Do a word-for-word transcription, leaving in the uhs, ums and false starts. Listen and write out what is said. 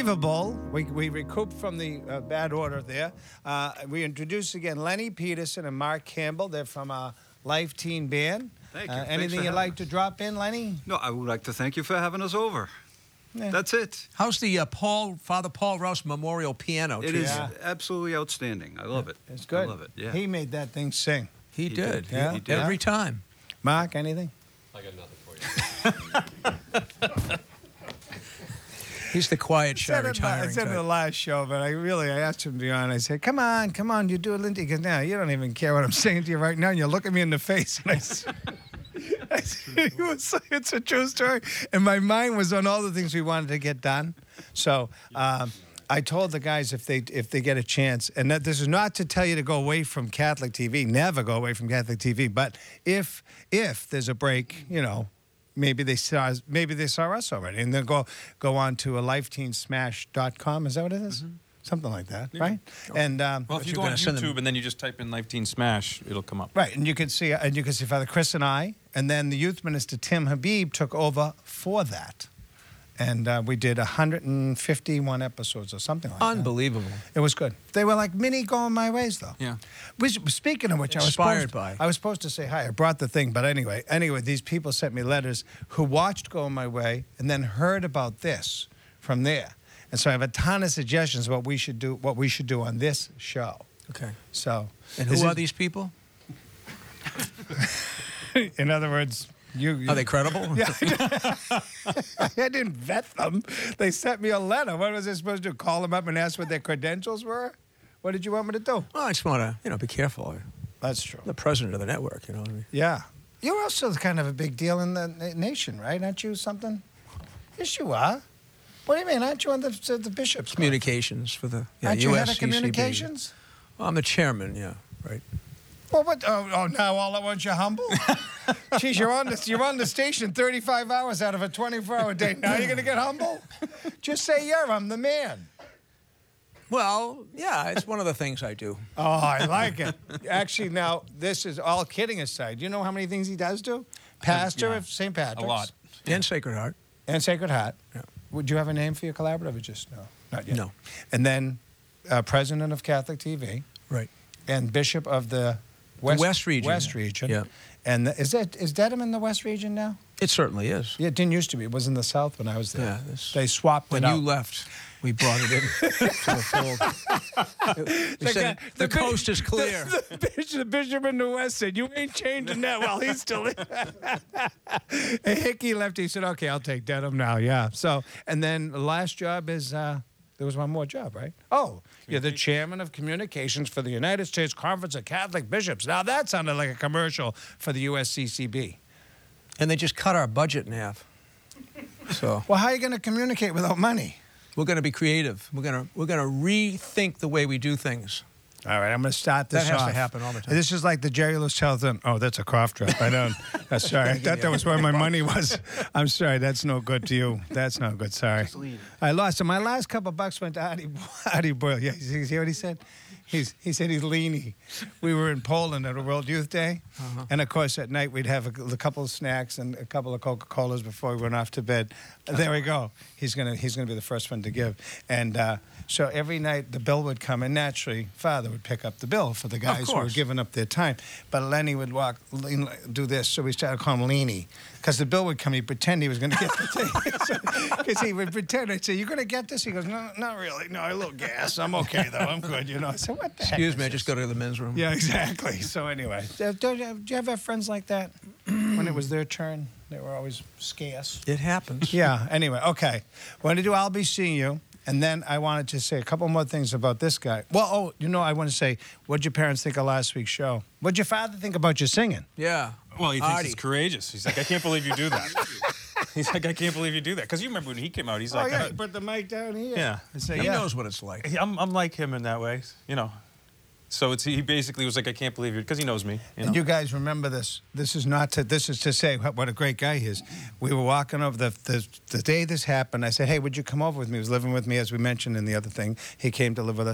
Survivable. We, we recouped from the uh, bad order there. Uh, we introduced again Lenny Peterson and Mark Campbell. They're from a Life Teen Band. Thank you. Uh, Thanks anything for you'd like us. to drop in, Lenny? No, I would like to thank you for having us over. Yeah. That's it. How's the uh, Paul Father Paul Rouse Memorial Piano? It treat is you? Yeah. absolutely outstanding. I love it. It's good. I love it. Yeah. He made that thing sing. He, He did. did. He, Yeah. he He did. did. Every time. Mark, anything? I got nothing for you. He's the quiet, I shy, said it, I retiring said it in the type. last show, but I really, I asked him to be on. I said, come on, come on, you do it, Lindy. He goes, no, you don't even care what I'm saying to you right now. And you look at me in the face. And I said, I said it was, it's a true story. And my mind was on all the things we wanted to get done. So um, I told the guys if they if they get a chance, and that this is not to tell you to go away from Catholic T V, never go away from Catholic T V, but if if there's a break, you know, maybe they saw maybe they saw us already, and then go go on to a life teen smash dot com. Is that what it is? Mm-hmm. Something like that, right? And um, Well, if you you're go on gonna send them- YouTube and then you just type in Life Teen Smash, it'll come up. right, and you can see and you can see Father Chris and I, and then the youth minister Tim Habib took over for that, and uh, we did one hundred fifty-one episodes or something like that. Unbelievable. It was good. They were like mini Going My Ways, though. Yeah. Which, speaking of which, I was Inspired supposed, by. I was supposed to say hi. I brought the thing, but anyway, anyway, these people sent me letters who watched Going My Way and then heard about this from there, and so I have a ton of suggestions what we should do, what we should do on this show. Okay. So, And is who it- are these people? In other words, you. you Are they credible? Yeah. I didn't vet them. They sent me a letter. What was I supposed to do? Call them up and ask what their credentials were? What did you want me to do? Well, I just want to, you know, be careful. I'm That's true. the president of the network, you know what I mean? Yeah. You're also kind of a big deal in the na- nation, right? Aren't you something? Yes, you are. What do you mean? Aren't you on the, the bishop's? Club? Communications for the yeah, Aren't you head U S of C C B. communications? Well, I'm the chairman, yeah, right. Well, what? Oh, oh, now all at once you're humble? Geez, you're on the, you're on the station thirty-five hours out of a twenty-four hour day. Now you're going to get humble? Just say, yeah, I'm the man. Well, yeah, it's one of the things I do. Oh, I like it. Actually, now, this is all kidding aside. You know how many things he does do? Pastor yeah. of Saint Patrick's. A lot. And Sacred Heart. And Sacred Heart. Yeah. Would you have a name for your collaborative or just no? Not yet. No. And then uh, president of Catholic T V. Right. And bishop of the West, West region, West yeah. region. Yeah. And the, is that is Dedham in the West region now? It certainly is. Yeah, it didn't used to be. It was in the South when I was there. Yeah, this- They swapped When it you out. left, we brought it in to the fold. We The said, guy- the, the bi- coast is clear. The, the bishop, the bishop in the West said, "You ain't changing that." Well, he's still in. And Hickey left. He said, "Okay, I'll take Dedham now." Yeah. So, and then the last job is uh, there was one more job, right? Oh, you're the chairman of communications for the United States Conference of Catholic Bishops. Now that sounded like a commercial for the U S C C B. And they just cut our budget in half. So Well, how are you going to communicate without money? we're going to be creative. We're going to we're going to rethink the way we do things. All right, I'm going to start this That has to off. happen all the time. This is like the Jerry Lewis Charlton. Oh, that's a cough drop. I don't. Uh, sorry, I thought that was where my money was. I'm sorry. That's no good to you. That's no good. Sorry. I lost. And my last couple bucks went to Artie, Artie Boyle. Yeah, you see what he said? He's, he said he's leany. We were in Poland at a World Youth Day. Uh-huh. And, of course, at night we'd have a, a couple of snacks and a couple of Coca-Colas before we went off to bed. There we go. He's going to he's gonna be the first one to give. And uh, so every night the bill would come, and naturally, Father would pick up the bill for the guys who were course. giving up their time. But Lenny would walk, lean, do this, so we started calling him Leany. Because the bill would come, he'd pretend he was going to get the thing. Because he would pretend. I'd say, "You going to get this?" He goes, "No, not really. No, a little gas. I'm okay, though. I'm good." You know. I said, "What the heck Excuse is me, I this?" just go to the men's room. Yeah, exactly. So anyway, do, do, do you ever have friends like that? When it was their turn, they were always scarce. It happens. Yeah, anyway, okay. What to do, I'll be seeing you. And then I wanted to say a couple more things about this guy. Well, oh, you know, I want to say, what'd your parents think of last week's show? What'd your father think about your singing? Yeah. Well, he thinks Artie. it's courageous. He's like, I can't believe you do that. He's like, I can't believe you do that. Because you remember when he came out, he's like, oh, yeah, uh, he put the mic down here. yeah. I say, He yeah. knows what it's like. I'm, I'm like him in that way, you know. So it's he basically was like, I can't believe you, because he knows me. You know? And you guys remember this. This is not to, this is to say what, what a great guy he is. We were walking over the, the, the day this happened. I said, hey, would you come over with me? He was living with me, as we mentioned in the other thing. He came to live with us.